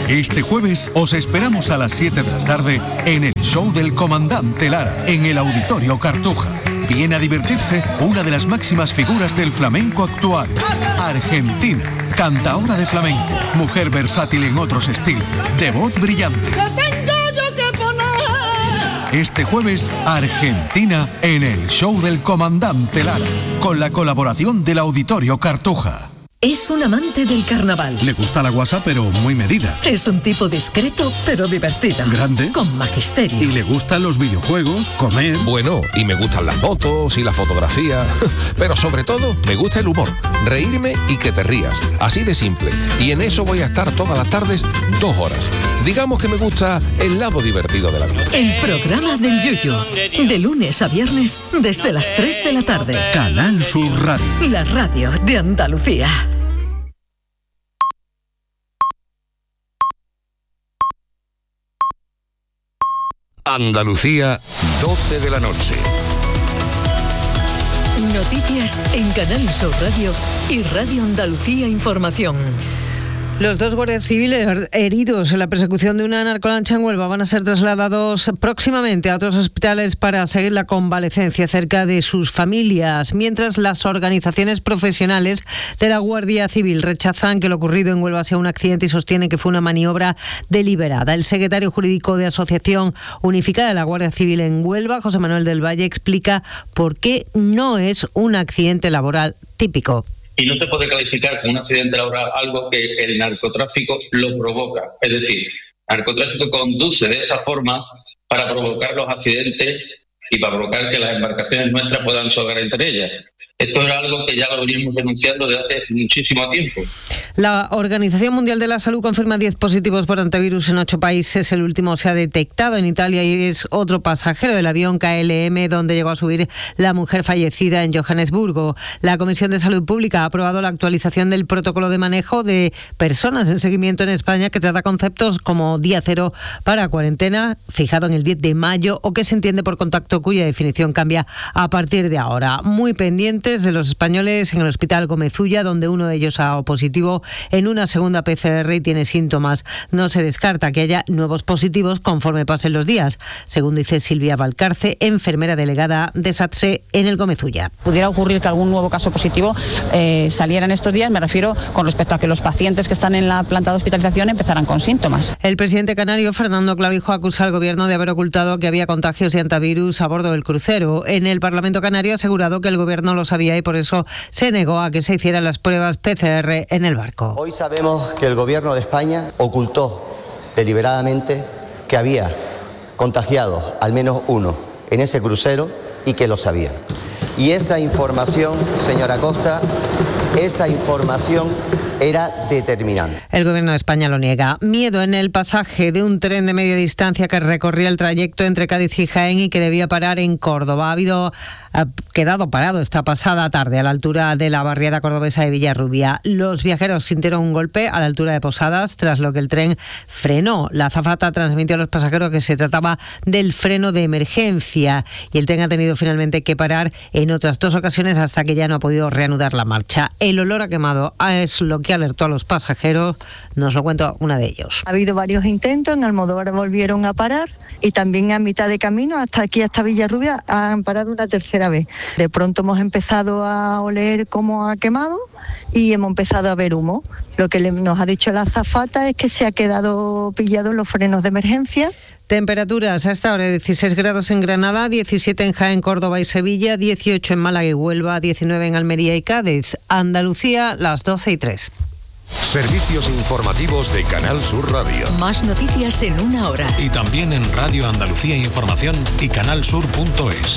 Este jueves os esperamos a las 7 de la tarde en el show del Comandante Lara, en el Auditorio Cartuja. Viene a divertirse una de las máximas figuras del flamenco actual, Argentina, cantaora de flamenco, mujer versátil en otros estilos, de voz brillante. Este jueves, Argentina en el show del Comandante Lara, con la colaboración del Auditorio Cartuja. Es un amante del carnaval. Le gusta la guasa, pero muy medida. Es un tipo discreto, pero divertido. Grande. Con magisterio. Y le gustan los videojuegos, comer. Bueno, y me gustan las motos y la fotografía. Pero sobre todo, me gusta el humor. Reírme y que te rías. Así de simple. Y en eso voy a estar todas las tardes 2 horas. Digamos que me gusta el lado divertido de la vida. El programa del Yuyu. De lunes a viernes, desde las 3 de la tarde. Canal Sur Radio. La radio de Andalucía. Andalucía, 12 de la noche. Noticias en Canal Sur Radio y Radio Andalucía Información. Los 2 guardias civiles heridos en la persecución de una narcolancha en Huelva van a ser trasladados próximamente a otros hospitales para seguir la convalecencia cerca de sus familias, mientras las organizaciones profesionales de la Guardia Civil rechazan que lo ocurrido en Huelva sea un accidente y sostienen que fue una maniobra deliberada. El secretario jurídico de Asociación Unificada de la Guardia Civil en Huelva, José Manuel del Valle, explica por qué no es un accidente laboral típico. Y no se puede calificar como un accidente laboral algo que el narcotráfico lo provoca. Es decir, el narcotráfico conduce de esa forma para provocar los accidentes y para provocar que las embarcaciones nuestras puedan chocar entre ellas. Esto era algo que ya lo veníamos denunciando desde hace muchísimo tiempo. La Organización Mundial de la Salud confirma 10 positivos por antivirus en 8 países. El último se ha detectado en Italia y es otro pasajero del avión KLM donde llegó a subir la mujer fallecida en Johannesburgo. La Comisión de Salud Pública ha aprobado la actualización del protocolo de manejo de personas en seguimiento en España, que trata conceptos como día cero para cuarentena, fijado en el 10 de mayo, o que se entiende por contacto, cuya definición cambia a partir de ahora. Muy pendientes de los españoles en el Hospital Gómez Ulla, donde uno de ellos ha dado positivo en una segunda PCR y tiene síntomas. No se descarta que haya nuevos positivos conforme pasen los días, según dice Silvia Valcarce, enfermera delegada de SATSE en el Gómez Ulla. Pudiera ocurrir que algún nuevo caso positivo saliera en estos días, me refiero con respecto a que los pacientes que están en la planta de hospitalización empezaran con síntomas. El presidente canario, Fernando Clavijo, acusa al gobierno de haber ocultado que había contagios de antivirus a bordo del crucero. En el Parlamento canario ha asegurado que el gobierno lo sabía y por eso se negó a que se hicieran las pruebas PCR en el barco. Hoy sabemos que el gobierno de España ocultó deliberadamente que había contagiado al menos uno en ese crucero y que lo sabían. Y esa información, señora Costa, esa información era determinante. El gobierno de España lo niega. Miedo en el pasaje de un tren de media distancia que recorría el trayecto entre Cádiz y Jaén y que debía parar en Córdoba. Ha quedado parado esta pasada tarde a la altura de la barriada cordobesa de Villarrubia. Los viajeros sintieron un golpe a la altura de Posadas, tras lo que el tren frenó. La azafata transmitió a los pasajeros que se trataba del freno de emergencia y el tren ha tenido finalmente que parar en otras 2 ocasiones hasta que ya no ha podido reanudar la marcha. El olor a quemado es lo que alertó a los pasajeros. Nos lo cuenta una de ellos. Ha habido varios intentos, en Almodóvar volvieron a parar y también a mitad de camino hasta aquí, hasta Villarrubia, han parado una tercera vez. De pronto hemos empezado a oler cómo ha quemado y hemos empezado a ver humo. Lo que nos ha dicho la azafata es que se ha quedado pillado en los frenos de emergencia. Temperaturas a esta hora: 16 grados en Granada, 17 en Jaén, Córdoba y Sevilla, 18 en Málaga y Huelva, 19 en Almería y Cádiz. Andalucía, las 12:03. Servicios informativos de Canal Sur Radio. Más noticias en 1 hora. Y también en Radio Andalucía Información y canalsur.es.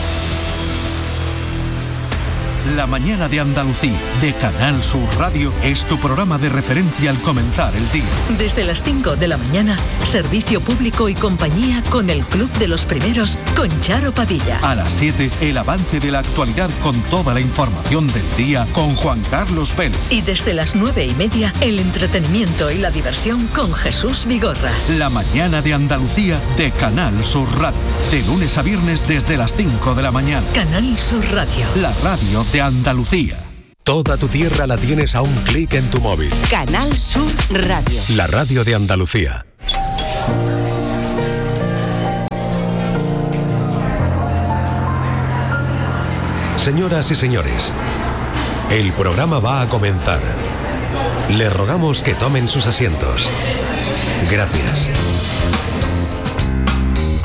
La mañana de Andalucía, de Canal Sur Radio, es tu programa de referencia al comenzar el día. Desde las 5 de la mañana, servicio público y compañía con el Club de los Primeros, con Charo Padilla. A las 7, el avance de la actualidad con toda la información del día con Juan Carlos Vélez. Y desde las 9:30, el entretenimiento y la diversión con Jesús Vigorra. La mañana de Andalucía, de Canal Sur Radio. De lunes a viernes desde las 5 de la mañana. Canal Sur Radio. La radio de Andalucía. Toda tu tierra la tienes a un clic en tu móvil. Canal Sur Radio. La radio de Andalucía. Señoras y señores, el programa va a comenzar. Les rogamos que tomen sus asientos. Gracias.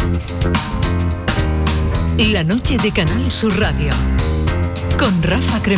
La noche de Canal Sur Radio con Rafa Cremades.